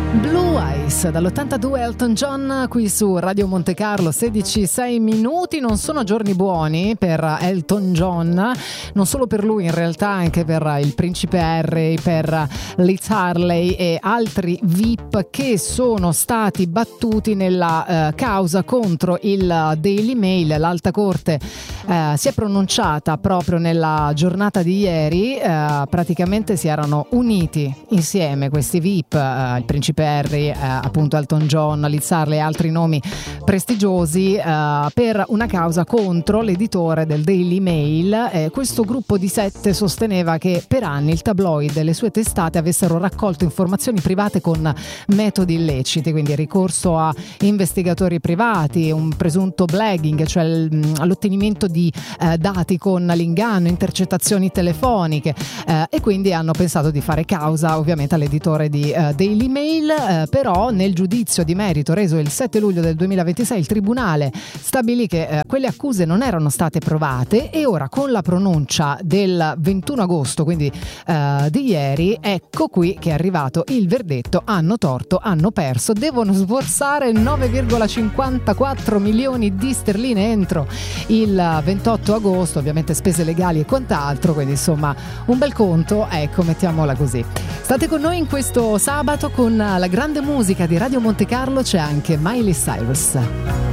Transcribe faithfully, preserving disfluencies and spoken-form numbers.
Blue Eyes dall'ottantadue, Elton John qui su Radio Monte Carlo. Sedici e sei minuti. Non sono giorni buoni per Elton John, non solo per lui, in realtà anche per il Principe Harry, per Liz Harley e altri V I P che sono stati battuti nella uh, causa contro il Daily Mail. L'Alta Corte uh, si è pronunciata proprio nella giornata di ieri. Uh, praticamente si erano uniti insieme questi V I P, uh, il Principe Harry, eh, appunto Elton John, Liz Harley e altri nomi prestigiosi, eh, per una causa contro l'editore del Daily Mail. Eh, questo gruppo di sette sosteneva che per anni il tabloid e le sue testate avessero raccolto informazioni private con metodi illeciti, quindi ricorso a investigatori privati, un presunto blagging, cioè l'ottenimento di eh, dati con l'inganno, intercettazioni telefoniche, eh, e quindi hanno pensato di fare causa ovviamente all'editore di eh, Daily Mail. Eh, però nel giudizio di merito reso il sette luglio del duemilaventisei il tribunale stabilì che eh, quelle accuse non erano state provate, e ora con la pronuncia del ventuno agosto, quindi eh, di ieri, ecco qui che è arrivato il verdetto: hanno torto, hanno perso, devono sborsare nove virgola cinquantaquattro milioni di sterline entro il ventotto agosto, ovviamente spese legali e quant'altro, quindi insomma un bel conto, ecco, mettiamola così. State con noi in questo sabato con la grande musica di Radio Monte Carlo, c'è anche Miley Cyrus.